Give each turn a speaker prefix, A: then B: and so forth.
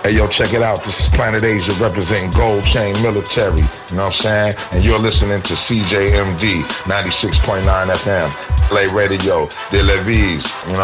A: Hey, yo, check it out. This is Planet Asia representing Gold Chain Military. You know what I'm saying? And you're listening to CJMD 96.9 FM. Play Radio, De La Vise. You know